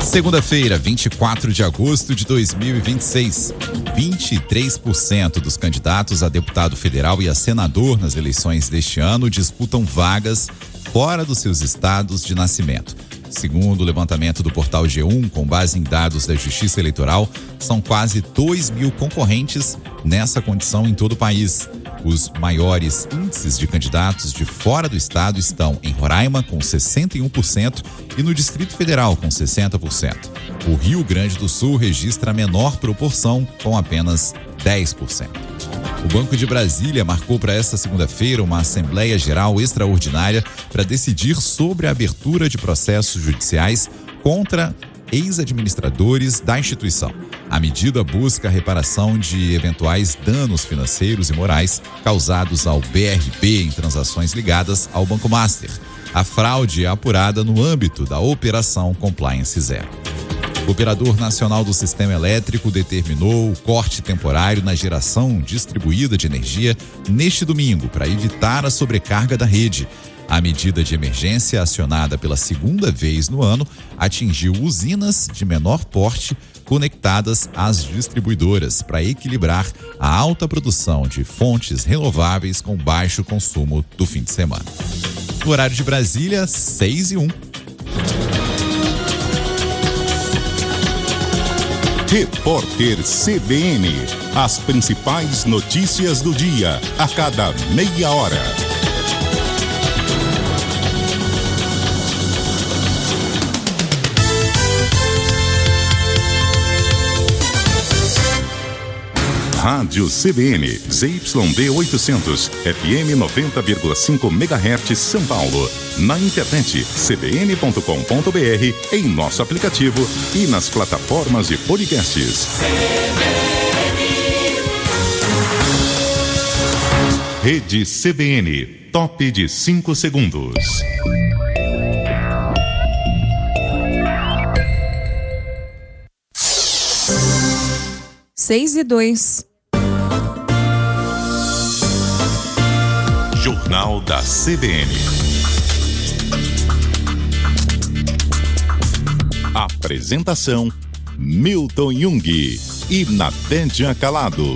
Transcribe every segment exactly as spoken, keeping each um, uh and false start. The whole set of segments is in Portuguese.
Segunda-feira, vinte e quatro de agosto de dois mil e vinte e seis. vinte e três por cento dos candidatos a deputado federal e a senador nas eleições deste ano disputam vagas fora dos seus estados de nascimento. Segundo o levantamento do portal G um, com base em dados da Justiça Eleitoral, são quase dois mil concorrentes nessa condição em todo o país. Os maiores índices de candidatos de fora do estado estão em Roraima, com sessenta e um por cento, e no Distrito Federal, com sessenta por cento. O Rio Grande do Sul registra a menor proporção, com apenas dez por cento. O Banco de Brasília marcou para esta segunda-feira uma Assembleia Geral Extraordinária para decidir sobre a abertura de processos judiciais contra ex-administradores da instituição. A medida busca a reparação de eventuais danos financeiros e morais causados ao B R B em transações ligadas ao Banco Master. A fraude é apurada no âmbito da Operação Compliance Zero. O Operador Nacional do Sistema Elétrico determinou o corte temporário na geração distribuída de energia neste domingo para evitar a sobrecarga da rede. A medida de emergência, acionada pela segunda vez no ano, atingiu usinas de menor porte conectadas às distribuidoras para equilibrar a alta produção de fontes renováveis com baixo consumo do fim de semana. No horário de Brasília, seis e um. Repórter C B N. As principais notícias do dia, a cada meia hora. Rádio C B N, Z Y D oitocentos, F M noventa vírgula cinco megahertz, São Paulo. Na internet, c b n ponto com ponto b r, em nosso aplicativo e nas plataformas de podcasts. Rede C B N, top de cinco segundos. Seis e dois. Jornal da C B N. Apresentação: Milton Jung e Nadédia Calado.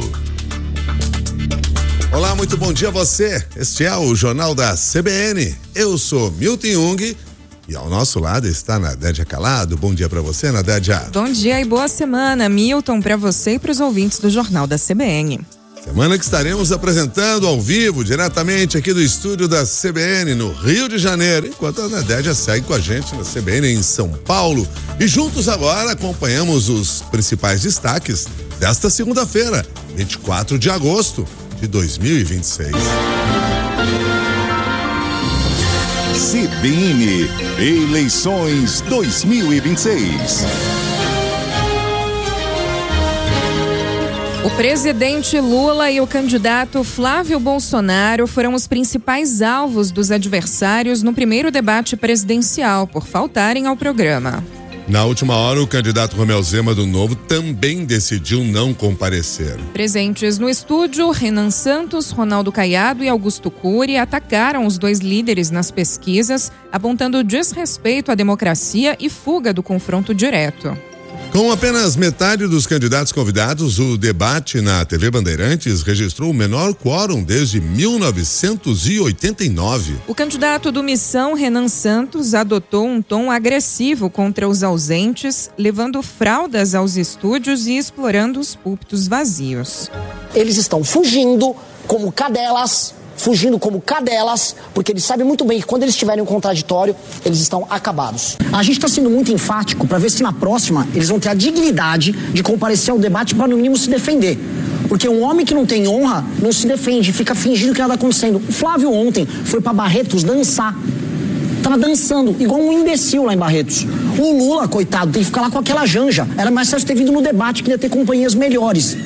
Olá, muito bom dia a você. Este é o Jornal da C B N. Eu sou Milton Jung e ao nosso lado está Nadédia Calado. Bom dia para você, Nadédia. Bom dia e boa semana, Milton, para você e para os ouvintes do Jornal da C B N. Semana que estaremos apresentando ao vivo, diretamente aqui do estúdio da C B N, no Rio de Janeiro, enquanto a Nadédia segue com a gente na C B N em São Paulo. E juntos agora acompanhamos os principais destaques desta segunda-feira, vinte e quatro de agosto de dois mil e vinte e seis. C B N Eleições dois mil e vinte e seis. O presidente Lula e o candidato Flávio Bolsonaro foram os principais alvos dos adversários no primeiro debate presidencial, por faltarem ao programa. Na última hora, o candidato Romeu Zema do Novo também decidiu não comparecer. Presentes no estúdio, Renan Santos, Ronaldo Caiado e Augusto Cury atacaram os dois líderes nas pesquisas, apontando desrespeito à democracia e fuga do confronto direto. Com apenas metade dos candidatos convidados, o debate na T V Bandeirantes registrou o menor quórum desde mil novecentos e oitenta e nove. O candidato do Missão, Renan Santos, adotou um tom agressivo contra os ausentes, levando fraldas aos estúdios e explorando os púlpitos vazios. Eles estão fugindo como cadelas, fugindo como cadelas, porque eles sabem muito bem que quando eles tiverem um contraditório, eles estão acabados. A gente está sendo muito enfático para ver se na próxima eles vão ter a dignidade de comparecer ao debate para no mínimo se defender. Porque um homem que não tem honra não se defende, fica fingindo que nada está acontecendo. O Flávio ontem foi para Barretos dançar. Tava dançando, igual um imbecil lá em Barretos. O Lula, coitado, tem que ficar lá com aquela janja. Era mais fácil ter vindo no debate, que ia ter companhias melhores.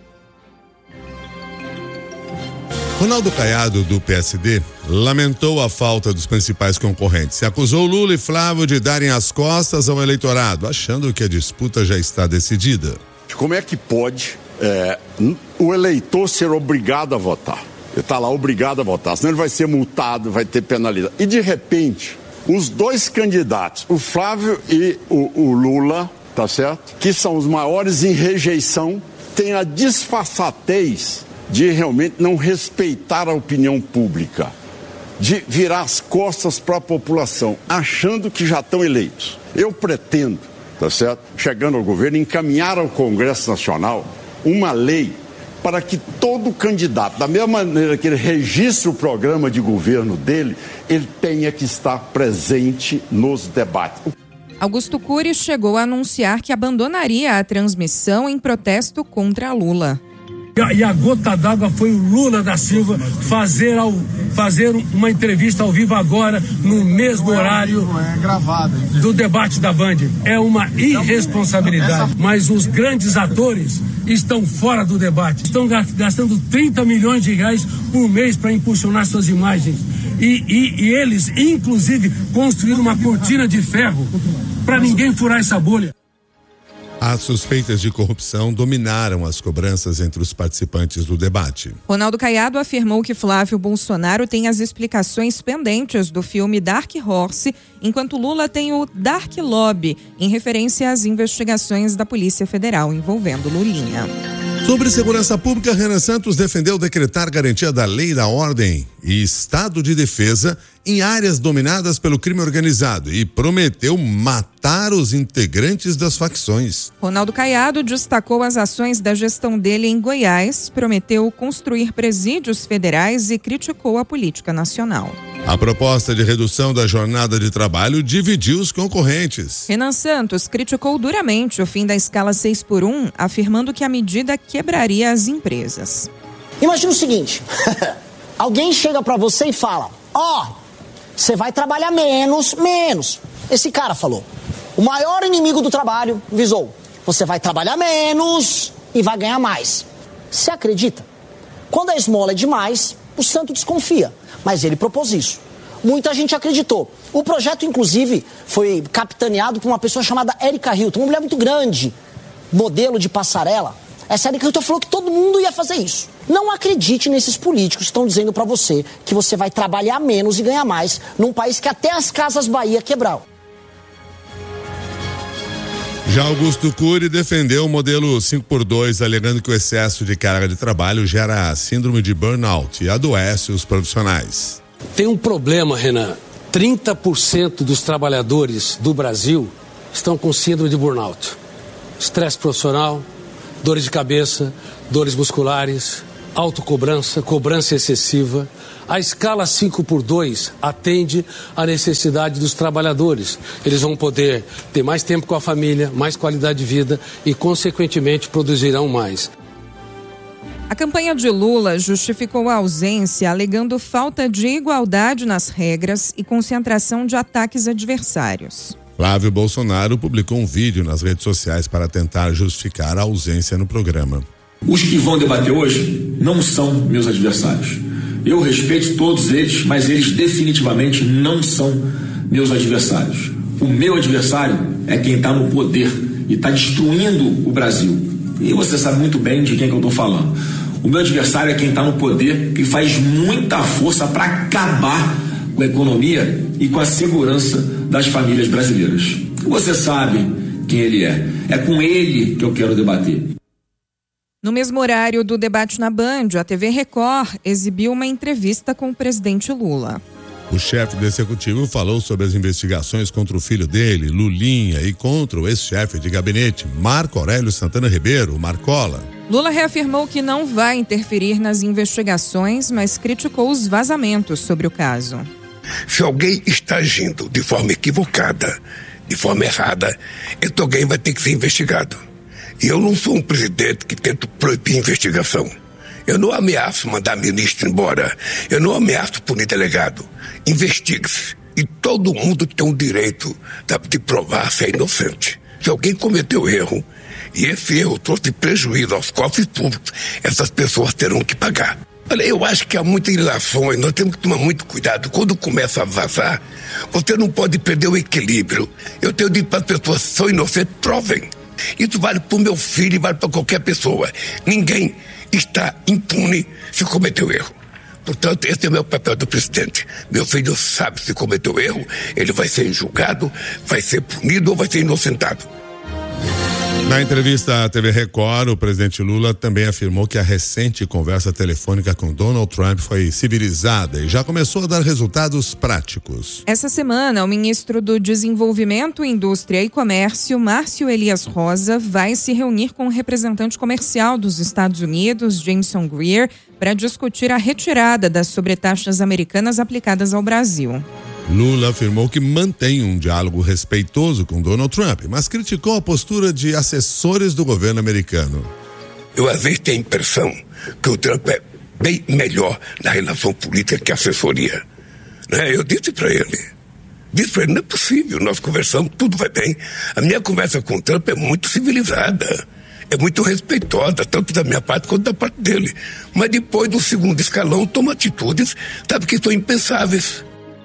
Ronaldo Caiado, do P S D, lamentou a falta dos principais concorrentes e acusou Lula e Flávio de darem as costas ao eleitorado, achando que a disputa já está decidida. Como é que pode é, o eleitor ser obrigado a votar? Ele está lá obrigado a votar, senão ele vai ser multado, vai ter penalidade. E de repente, os dois candidatos, o Flávio e o, o Lula, tá certo? Que são os maiores em rejeição, têm a disfarçatez de realmente não respeitar a opinião pública, de virar as costas para a população, achando que já estão eleitos. Eu pretendo, tá certo? Chegando ao governo, encaminhar ao Congresso Nacional uma lei para que todo candidato, da mesma maneira que ele registre o programa de governo dele, ele tenha que estar presente nos debates. Augusto Cury chegou a anunciar que abandonaria a transmissão em protesto contra Lula. E a gota d'água foi o Lula da Silva fazer, ao, fazer uma entrevista ao vivo agora, no mesmo horário do debate da Band. É uma irresponsabilidade. Mas os grandes atores estão fora do debate. Estão gastando trinta milhões de reais por mês para impulsionar suas imagens. E, e, e eles, inclusive, construíram uma cortina de ferro para ninguém furar essa bolha. As suspeitas de corrupção dominaram as cobranças entre os participantes do debate. Ronaldo Caiado afirmou que Flávio Bolsonaro tem as explicações pendentes do filme Dark Horse, enquanto Lula tem o Dark Lobby, em referência às investigações da Polícia Federal envolvendo Lulinha. Sobre segurança pública, Renan Santos defendeu decretar garantia da lei da ordem e estado de defesa em áreas dominadas pelo crime organizado e prometeu matar os integrantes das facções. Ronaldo Caiado destacou as ações da gestão dele em Goiás, prometeu construir presídios federais e criticou a política nacional. A proposta de redução da jornada de trabalho dividiu os concorrentes. Renan Santos criticou duramente o fim da escala seis por um, afirmando que a medida quebraria as empresas. Imagina o seguinte, alguém chega pra você e fala, ó, oh, você vai trabalhar menos, menos. Esse cara falou, o maior inimigo do trabalho, visou, você vai trabalhar menos e vai ganhar mais. Você acredita? Quando a esmola é demais, o santo desconfia. Mas ele propôs isso. Muita gente acreditou. O projeto, inclusive, foi capitaneado por uma pessoa chamada Erika Hilton, uma mulher muito grande, modelo de passarela. Essa Erika Hilton falou que todo mundo ia fazer isso. Não acredite nesses políticos que estão dizendo pra você que você vai trabalhar menos e ganhar mais num país que até as Casas Bahia quebraram. Já Augusto Cury defendeu o modelo cinco por dois, alegando que o excesso de carga de trabalho gera síndrome de burnout e adoece os profissionais. Tem um problema, Renan. trinta por cento dos trabalhadores do Brasil estão com síndrome de burnout. Estresse profissional, dores de cabeça, dores musculares, autocobrança, cobrança excessiva. A escala cinco por dois atende à necessidade dos trabalhadores. Eles vão poder ter mais tempo com a família, mais qualidade de vida e, consequentemente, produzirão mais. A campanha de Lula justificou a ausência, alegando falta de igualdade nas regras e concentração de ataques adversários. Flávio Bolsonaro publicou um vídeo nas redes sociais para tentar justificar a ausência no programa. Os que vão debater hoje não são meus adversários. Eu respeito todos eles, mas eles definitivamente não são meus adversários. O meu adversário é quem está no poder e está destruindo o Brasil. E você sabe muito bem de quem que eu estou falando. O meu adversário é quem está no poder e faz muita força para acabar com a economia e com a segurança das famílias brasileiras. Você sabe quem ele é. É com ele que eu quero debater. No mesmo horário do debate na Band, a T V Record exibiu uma entrevista com o presidente Lula. O chefe do executivo falou sobre as investigações contra o filho dele, Lulinha, e contra o ex-chefe de gabinete, Marco Aurélio Santana Ribeiro, Marcola. Lula reafirmou que não vai interferir nas investigações, mas criticou os vazamentos sobre o caso. Se alguém está agindo de forma equivocada, de forma errada, então alguém vai ter que ser investigado. E eu não sou um presidente que tenta proibir investigação. Eu não ameaço mandar ministro embora. Eu não ameaço punir delegado. Investigue-se. E todo mundo tem o direito de provar se é inocente. Se alguém cometeu erro, e esse erro trouxe prejuízo aos cofres públicos, essas pessoas terão que pagar. Olha, eu acho que há muitas ilações, nós temos que tomar muito cuidado. Quando começa a vazar, você não pode perder o equilíbrio. Eu tenho dito para as pessoas que são inocentes, provem. Isso vale para o meu filho e vale para qualquer pessoa. Ninguém está impune se cometeu erro. Portanto, esse é o meu papel do presidente. Meu filho sabe, se cometeu erro, ele vai ser julgado, vai ser punido ou vai ser inocentado. Na entrevista à T V Record, o presidente Lula também afirmou que a recente conversa telefônica com Donald Trump foi civilizada e já começou a dar resultados práticos. Essa semana, o ministro do Desenvolvimento, Indústria e Comércio, Márcio Elias Rosa, vai se reunir com o representante comercial dos Estados Unidos, Jameson Greer, para discutir a retirada das sobretaxas americanas aplicadas ao Brasil. Lula afirmou que mantém um diálogo respeitoso com Donald Trump, mas criticou a postura de assessores do governo americano. Eu às vezes tenho a impressão que o Trump é bem melhor na relação política que a assessoria. Né? Eu disse para ele, disse para ele, não é possível, nós conversamos, tudo vai bem. A minha conversa com o Trump é muito civilizada, é muito respeitosa, tanto da minha parte quanto da parte dele. Mas depois do segundo escalão toma atitudes, sabe, que são impensáveis.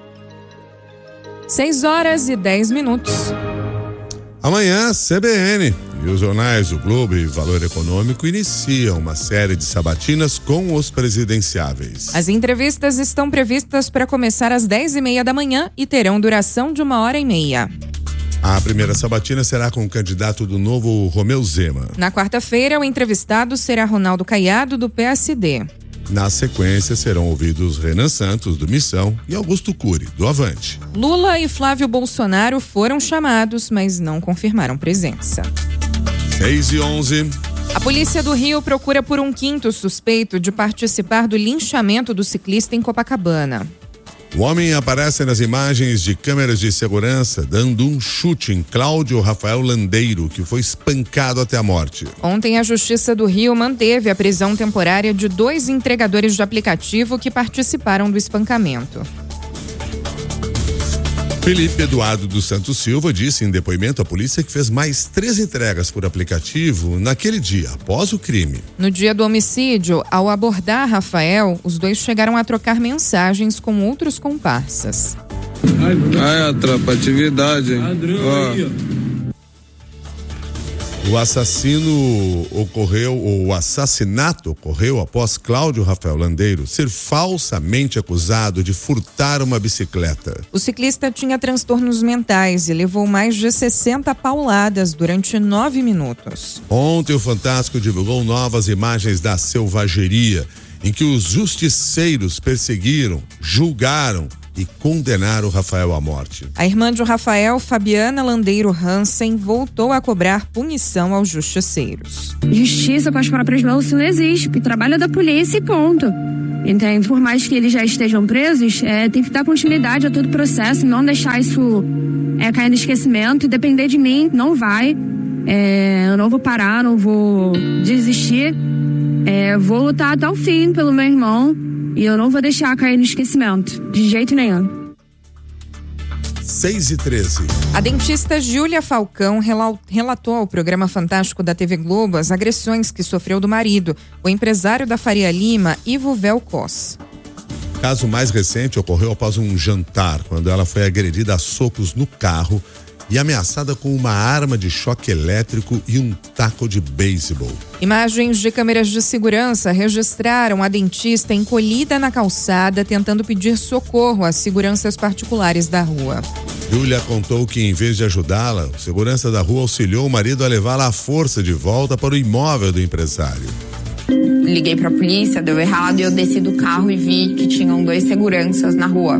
seis horas e dez minutos. Amanhã, C B N e os jornais O Globo e Valor Econômico iniciam uma série de sabatinas com os presidenciáveis. As entrevistas estão previstas para começar às dez e meia da manhã e terão duração de uma hora e meia. A primeira sabatina será com o candidato do Novo, Romeu Zema. Na quarta-feira, o entrevistado será Ronaldo Caiado, do P S D. Na sequência, serão ouvidos Renan Santos, do Missão, e Augusto Cury, do Avante. Lula e Flávio Bolsonaro foram chamados, mas não confirmaram presença. seis e onze. A polícia do Rio procura por um quinto suspeito de participar do linchamento do ciclista em Copacabana. O homem aparece nas imagens de câmeras de segurança dando um chute em Cláudio Rafael Landeiro, que foi espancado até a morte. Ontem, a Justiça do Rio manteve a prisão temporária de dois entregadores de aplicativo que participaram do espancamento. Felipe Eduardo dos Santos Silva disse em depoimento à polícia que fez mais três entregas por aplicativo naquele dia, após o crime. No dia do homicídio, ao abordar Rafael, os dois chegaram a trocar mensagens com outros comparsas. Ai, a tropa, atividade. O assassino ocorreu, ou o assassinato ocorreu após Cláudio Rafael Landeiro ser falsamente acusado de furtar uma bicicleta. O ciclista tinha transtornos mentais e levou mais de sessenta pauladas durante nove minutos. Ontem o Fantástico divulgou novas imagens da selvageria, em que os justiceiros perseguiram, julgaram e condenaram Rafael à morte. A irmã de Rafael, Fabiana Landeiro Hansen, voltou a cobrar punição aos justiceiros. Justiça com as próprias mãos não existe, porque trabalho da polícia e ponto. Então, por mais que eles já estejam presos, é, tem que dar continuidade a todo o processo, não deixar isso é, cair no esquecimento, e depender de mim, não vai. É, eu não vou parar, não vou desistir. É, vou lutar até o fim pelo meu irmão. E eu não vou deixar cair no esquecimento, de jeito nenhum. seis e treze. A dentista Júlia Falcão relatou ao programa Fantástico da T V Globo as agressões que sofreu do marido, o empresário da Faria Lima, Ivo Velcos. O caso mais recente ocorreu após um jantar, quando ela foi agredida a socos no carro e ameaçada com uma arma de choque elétrico e um taco de beisebol. Imagens de câmeras de segurança registraram a dentista encolhida na calçada, tentando pedir socorro às seguranças particulares da rua. Júlia contou que, em vez de ajudá-la, o segurança da rua auxiliou o marido a levá-la à força de volta para o imóvel do empresário. Liguei para a polícia, deu errado, e eu desci do carro e vi que tinham dois seguranças na rua.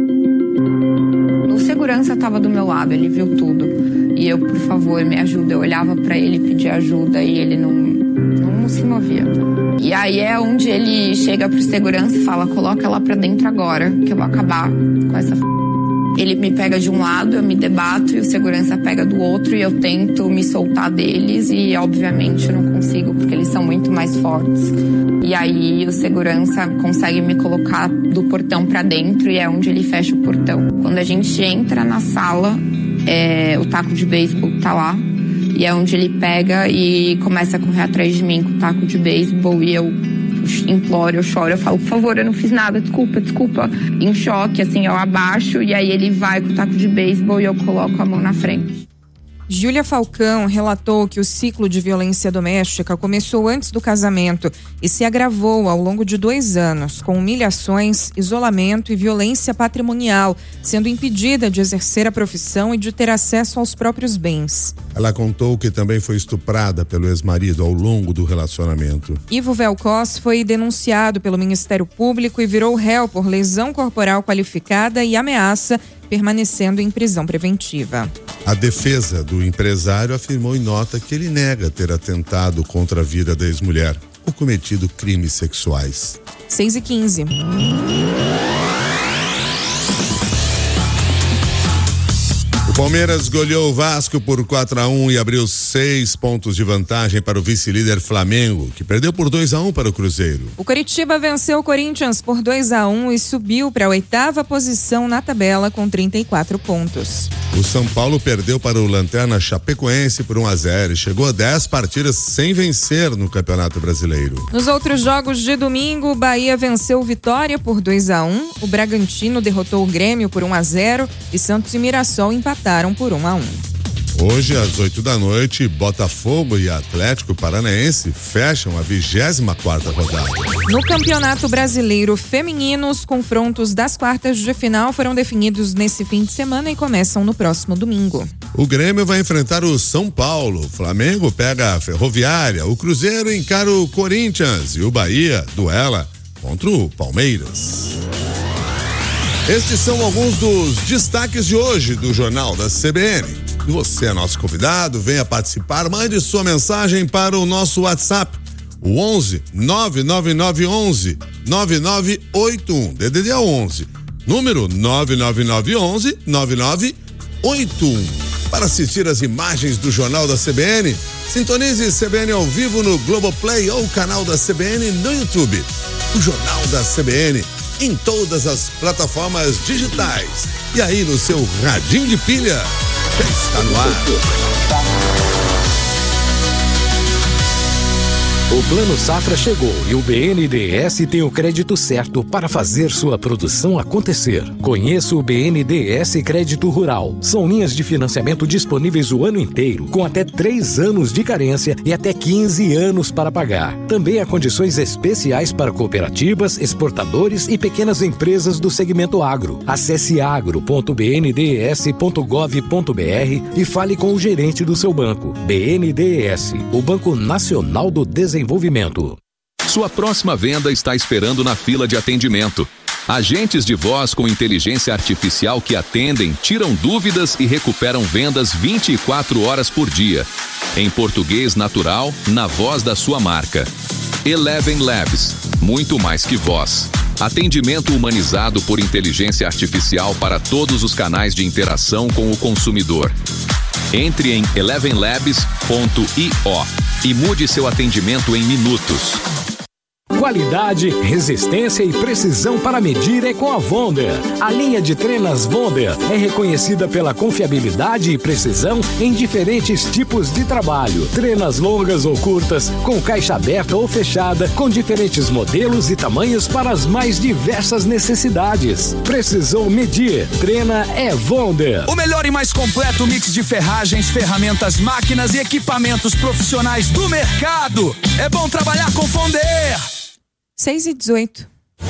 O segurança estava do meu lado, ele viu tudo. E eu, por favor, me ajuda. Eu olhava para ele, pedia ajuda e ele não, não se movia. E aí é onde ele chega pro segurança e fala: coloca ela pra dentro agora, que eu vou acabar com essa f... Ele me pega de um lado, eu me debato, e o segurança pega do outro, e eu tento me soltar deles, e obviamente eu não consigo, porque eles são muito mais fortes. E aí o segurança consegue me colocar do portão pra dentro, e é onde ele fecha o portão. Quando a gente entra na sala, é, o taco de beisebol tá lá, e é onde ele pega e começa a correr atrás de mim com o taco de beisebol, e eu imploro, eu choro, eu falo: por favor, eu não fiz nada, desculpa, desculpa. Em choque, assim, eu abaixo, e aí ele vai com o taco de beisebol e eu coloco a mão na frente. Júlia Falcão relatou que o ciclo de violência doméstica começou antes do casamento e se agravou ao longo de dois anos, com humilhações, isolamento e violência patrimonial, sendo impedida de exercer a profissão e de ter acesso aos próprios bens. Ela contou que também foi estuprada pelo ex-marido ao longo do relacionamento. Ivo Velcos foi denunciado pelo Ministério Público e virou réu por lesão corporal qualificada e ameaça, permanecendo em prisão preventiva. A defesa do empresário afirmou em nota que ele nega ter atentado contra a vida da ex-mulher ou cometido crimes sexuais. seis e quinze. O Palmeiras goleou o Vasco por quatro a um e abriu seis pontos de vantagem para o vice-líder Flamengo, que perdeu por dois a um para o Cruzeiro. O Coritiba venceu o Corinthians por dois a um e subiu para a oitava posição na tabela com trinta e quatro pontos. O São Paulo perdeu para o Lanterna Chapecoense por um a zero e chegou a dez partidas sem vencer no Campeonato Brasileiro. Nos outros jogos de domingo, o Bahia venceu o Vitória por dois a um, o Bragantino derrotou o Grêmio por um a zero e Santos e Mirassol empataram por um a um. Hoje, às oito da noite, Botafogo e Atlético Paranaense fecham a vigésima quarta rodada. No Campeonato Brasileiro Feminino, os confrontos das quartas de final foram definidos nesse fim de semana e começam no próximo domingo. O Grêmio vai enfrentar o São Paulo, o Flamengo pega a Ferroviária, o Cruzeiro encara o Corinthians e o Bahia duela contra o Palmeiras. Estes são alguns dos destaques de hoje do Jornal da C B N. E você é nosso convidado, venha participar, mande sua mensagem para o nosso WhatsApp, o onze nove nove nove onze nove nove oito um, D D D onze, número nove nove nove onze nove nove oito um. Para assistir as imagens do Jornal da C B N, sintonize C B N ao vivo no Globoplay ou canal da C B N no YouTube. O Jornal da C B N em todas as plataformas digitais. E aí no seu radinho de pilha, já está no ar. O Plano Safra chegou e o B N D E S tem o crédito certo para fazer sua produção acontecer. Conheça o B N D E S Crédito Rural. São linhas de financiamento disponíveis o ano inteiro, com até três anos de carência e até quinze anos para pagar. Também há condições especiais para cooperativas, exportadores e pequenas empresas do segmento agro. Acesse agro ponto b n d e s ponto gov ponto b r e fale com o gerente do seu banco. B N D E S, o Banco Nacional do Desenvolvimento. Desenvolvimento. Sua próxima venda está esperando na fila de atendimento. Agentes de voz com inteligência artificial que atendem, tiram dúvidas e recuperam vendas vinte e quatro horas por dia. Em português natural, na voz da sua marca. Eleven Labs, muito mais que voz. Atendimento humanizado por inteligência artificial para todos os canais de interação com o consumidor. Entre em eleven labs ponto i o e mude seu atendimento em minutos. Qualidade, resistência e precisão para medir é com a Wonder. A linha de trenas Wonder é reconhecida pela confiabilidade e precisão em diferentes tipos de trabalho. Trenas longas ou curtas, com caixa aberta ou fechada, com diferentes modelos e tamanhos para as mais diversas necessidades. Precisou medir, treina é Wonder. O melhor e mais completo mix de ferragens, ferramentas, máquinas e equipamentos profissionais do mercado. É bom trabalhar com Wonder. seis e dezoito.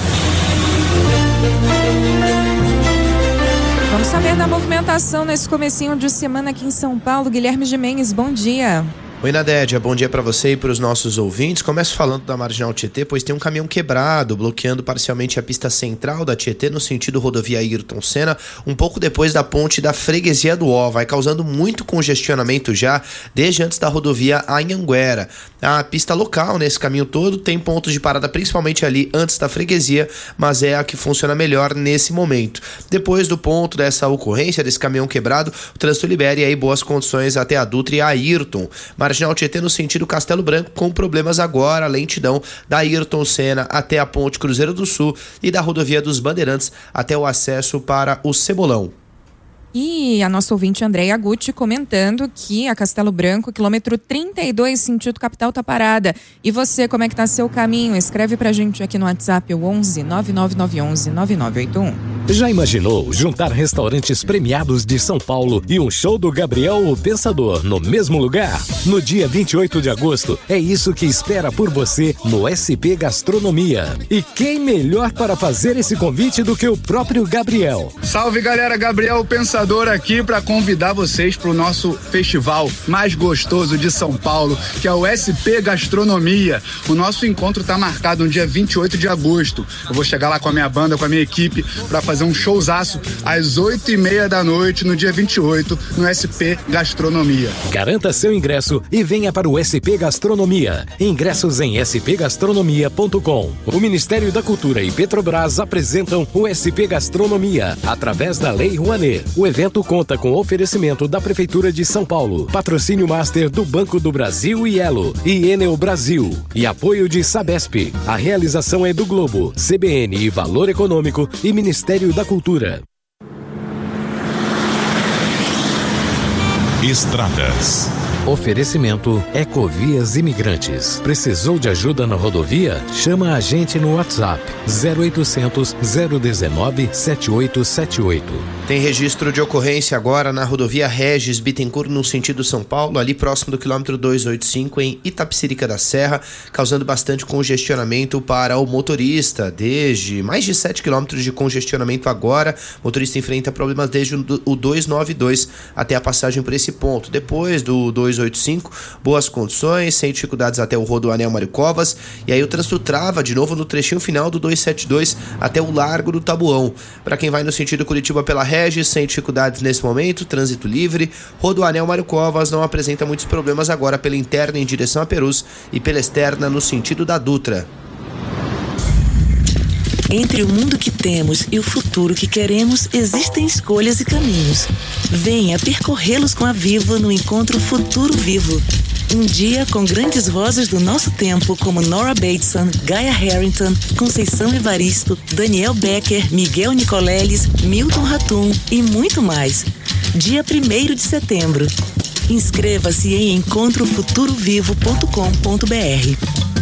Vamos saber da movimentação nesse comecinho de semana aqui em São Paulo. Guilherme Gimenez, bom dia. Oi, Nadédia, bom dia para você e para os nossos ouvintes. Começo falando da Marginal Tietê, pois tem um caminhão quebrado, bloqueando parcialmente a pista central da Tietê no sentido rodovia Ayrton Senna, um pouco depois da ponte da Freguesia do Ó, vai causando muito congestionamento já desde antes da rodovia Anhanguera. A pista local nesse caminho todo tem pontos de parada principalmente ali antes da freguesia, mas é a que funciona melhor nesse momento. Depois do ponto dessa ocorrência, desse caminhão quebrado, o trânsito libera e aí boas condições até a Dutra e a Ayrton. Marginal Tietê no sentido Castelo Branco com problemas agora, a lentidão da Ayrton Senna até a ponte Cruzeiro do Sul e da rodovia dos Bandeirantes até o acesso para o Cebolão. E a nossa ouvinte Andréia Gucci comentando que a Castelo Branco, quilômetro trinta e dois, sentido capital, tá parada. E você, como é que tá seu caminho? Escreve pra gente aqui no WhatsApp, o onze nove nove nove onze nove nove oito um. Já imaginou juntar restaurantes premiados de São Paulo e um show do Gabriel o Pensador no mesmo lugar? No dia vinte e oito de agosto, é isso que espera por você no S P Gastronomia. E quem melhor para fazer esse convite do que o próprio Gabriel? Salve, galera, Gabriel o Pensador aqui para convidar vocês para o nosso festival mais gostoso de São Paulo, que é o S P Gastronomia. O nosso encontro está marcado no dia vinte e oito de agosto. Eu vou chegar lá com a minha banda, com a minha equipe, para fazer um showzaço às oito e meia da noite no dia vinte e oito no S P Gastronomia. Garanta seu ingresso e venha para o S P Gastronomia. Ingressos em s p gastronomia ponto com. O Ministério da Cultura e Petrobras apresentam o S P Gastronomia através da Lei Rouanet. O evento conta com oferecimento da Prefeitura de São Paulo, patrocínio master do Banco do Brasil e Elo e Enel Brasil e apoio de Sabesp. A realização é do Globo, C B N e Valor Econômico e Ministério da Cultura. Estradas. Oferecimento Ecovias Imigrantes. Precisou de ajuda na rodovia? Chama a gente no WhatsApp zero oitocentos, zero um nove, sete oito sete oito. Tem registro de ocorrência agora na rodovia Regis Bittencourt no sentido São Paulo, ali próximo do quilômetro duzentos e oitenta e cinco em Itapecerica da Serra, causando bastante congestionamento para o motorista. Desde mais de sete quilômetros de congestionamento agora, o motorista enfrenta problemas desde o duzentos e noventa e dois até a passagem por esse ponto. Depois do duzentos e oitenta e cinco, boas condições, sem dificuldades até o Rodoanel Mário Covas, e aí o trânsito trava de novo no trechinho final do duzentos e setenta e dois até o Largo do Tabuão. Para quem vai no sentido Curitiba pela Regis, sem dificuldades nesse momento, trânsito livre. Rodoanel Mário Covas não apresenta muitos problemas agora pela interna em direção a Perus e pela externa no sentido da Dutra. Entre o mundo que temos e o futuro que queremos, existem escolhas e caminhos. Venha percorrê-los com a Vivo no Encontro Futuro Vivo. Um dia com grandes vozes do nosso tempo, como Nora Bateson, Gaia Harrington, Conceição Evaristo, Daniel Becker, Miguel Nicoleles, Milton Ratum e muito mais. Dia primeiro de setembro. Inscreva-se em encontro futuro vivo ponto com ponto b r.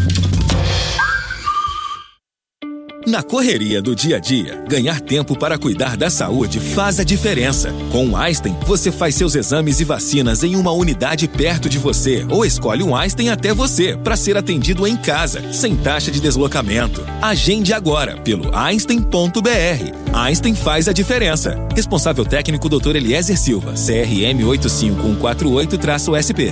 Na correria do dia a dia, ganhar tempo para cuidar da saúde faz a diferença. Com o Einstein, você faz seus exames e vacinas em uma unidade perto de você ou escolhe um Einstein até você para ser atendido em casa, sem taxa de deslocamento. Agende agora pelo einstein ponto b r. Einstein faz a diferença. Responsável técnico doutor Eliezer Silva, C R M oito cinco um quatro oito S P.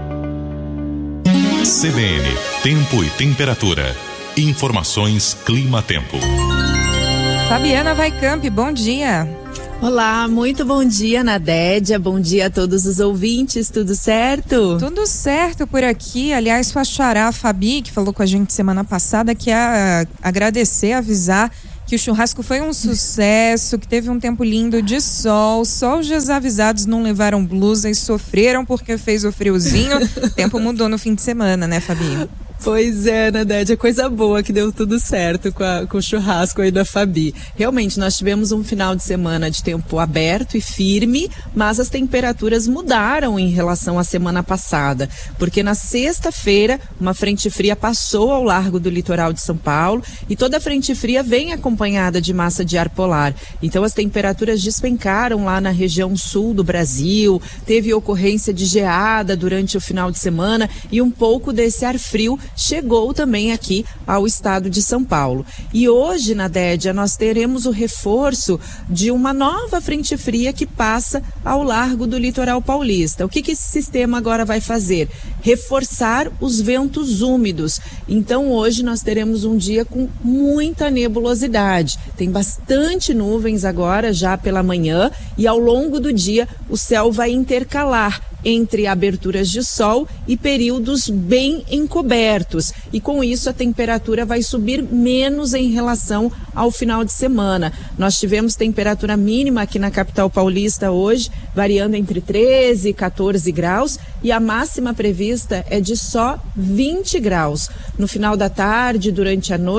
C B N, tempo e temperatura. Informações Clima-Tempo. Fabiana Vaicamp, bom dia. Olá, muito bom dia, Nadédia, bom dia a todos os ouvintes, tudo certo? Tudo certo por aqui, aliás, sua xará, a Fabi, que falou com a gente semana passada, que é agradecer, avisar que o churrasco foi um sucesso, que teve um tempo lindo de sol, só os desavisados não levaram blusa e sofreram porque fez o friozinho, o tempo mudou no fim de semana, né, Fabi? Pois é, Nadédia, coisa boa que deu tudo certo com, a, com o churrasco aí da Fabi. Realmente, nós tivemos um final de semana de tempo aberto e firme, mas as temperaturas mudaram em relação à semana passada, porque na sexta-feira uma frente fria passou ao largo do litoral de São Paulo e toda a frente fria vem acompanhada de massa de ar polar. Então as temperaturas despencaram lá na região sul do Brasil, teve ocorrência de geada durante o final de semana e um pouco desse ar frio chegou também aqui ao estado de São Paulo. E hoje, Nadédia, nós teremos o reforço de uma nova frente fria que passa ao largo do litoral paulista. O que que esse sistema agora vai fazer? Reforçar os ventos úmidos. Então hoje nós teremos um dia com muita nebulosidade. Tem bastante nuvens agora já pela manhã e ao longo do dia o céu vai intercalar entre aberturas de sol e períodos bem encobertos. E com isso a temperatura vai subir menos em relação ao final de semana. Nós tivemos temperatura mínima aqui na capital paulista hoje, variando entre treze e quatorze graus, e a máxima prevista é de só vinte graus. No final da tarde, durante a noite,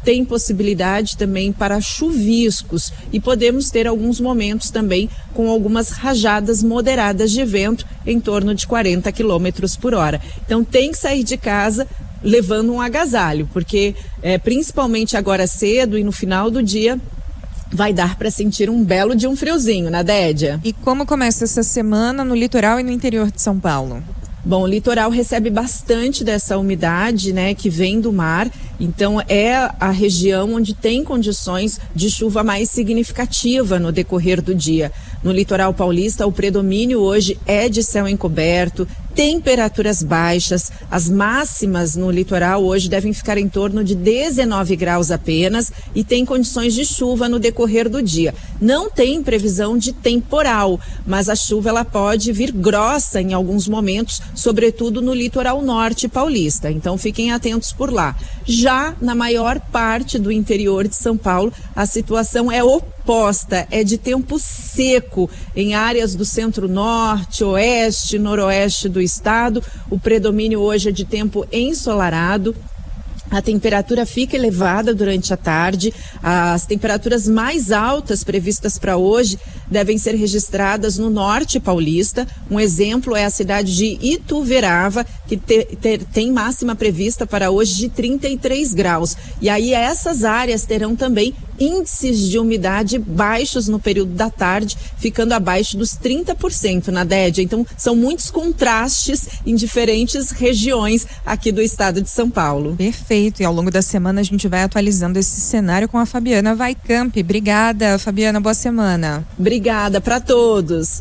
tem possibilidade também para chuviscos e podemos ter alguns momentos também com algumas rajadas moderadas de vento em torno de quarenta quilômetros por hora. Então tem que sair de casa levando um agasalho, porque é, principalmente agora cedo e no final do dia vai dar para sentir um belo de um friozinho, né, Dédia? E como começa essa semana no litoral e no interior de São Paulo? Bom, o litoral recebe bastante dessa umidade, né, que vem do mar, então é a região onde tem condições de chuva mais significativa no decorrer do dia. No litoral paulista, o predomínio hoje é de céu encoberto, temperaturas baixas, as máximas no litoral hoje devem ficar em torno de dezenove graus apenas e tem condições de chuva no decorrer do dia. Não tem previsão de temporal, mas a chuva ela pode vir grossa em alguns momentos, sobretudo no litoral norte paulista, então fiquem atentos por lá. Já na maior parte do interior de São Paulo, a situação é oposta, é de tempo seco em áreas do centro-norte, oeste, noroeste do estado. O predomínio hoje é de tempo ensolarado. A temperatura fica elevada durante a tarde. As temperaturas mais altas previstas para hoje devem ser registradas no norte paulista. Um exemplo é a cidade de Ituverava, que te, te, tem máxima prevista para hoje de trinta e três graus. E aí essas áreas terão também índices de umidade baixos no período da tarde, ficando abaixo dos trinta por cento na Dédia. Então são muitos contrastes em diferentes regiões aqui do estado de São Paulo. Perfeito. E ao longo da semana a gente vai atualizando esse cenário com a Fabiana Vaicamp. Obrigada, Fabiana. Boa semana. Obrigada para todos.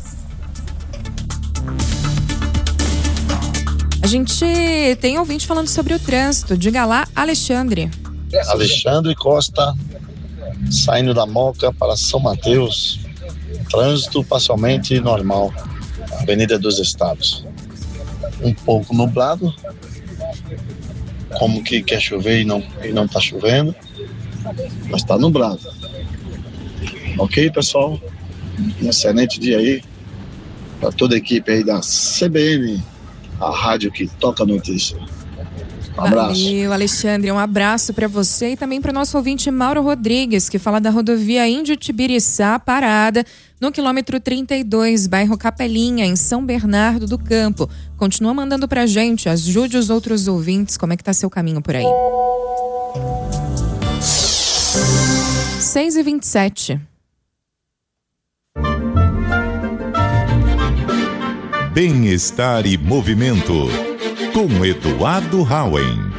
A gente tem ouvinte falando sobre o trânsito. Diga lá, Alexandre. Alexandre Costa, saindo da Moca para São Mateus. Trânsito parcialmente normal. Avenida dos Estados. Um pouco nublado, como que quer chover e não e não tá chovendo, mas está nublado. Ok, pessoal? Um excelente dia aí para toda a equipe aí da C B N, a rádio que toca a notícia. Um abraço. Valeu, Alexandre, um abraço para você e também para o nosso ouvinte Mauro Rodrigues, que fala da rodovia Índio-Tibiriçá, parada no quilômetro trinta e dois, bairro Capelinha, em São Bernardo do Campo. Continua mandando pra gente, ajude os outros ouvintes, como é que tá seu caminho por aí. seis e vinte e sete. Bem-estar e movimento, com Eduardo Hauen.